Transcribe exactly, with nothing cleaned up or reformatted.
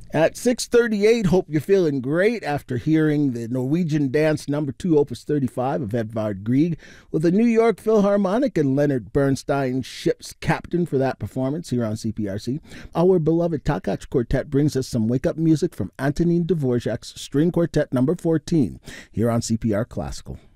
At six thirty-eight, hope you're feeling great after hearing the Norwegian Dance number two, Opus thirty-five of Edvard Grieg, with the New York Philharmonic and Leonard Bernstein ship's captain for that performance here on C P R C. Our beloved Takacs Quartet brings us some wake-up music from Antonin Dvorak's String Quartet number fourteen here on C P R Classical.